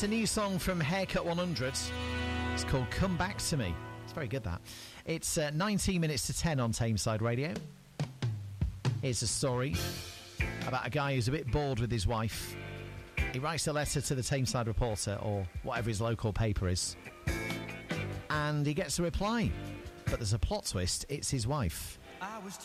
It's a new song from Haircut 100. It's called Come Back to Me. It's very good, that. It's 19 minutes to 10 on Tameside Radio. Here's a story about a guy who's a bit bored with his wife. He writes a letter to the Tameside Reporter, or whatever his local paper is, and he gets a reply. But there's a plot twist. It's his wife.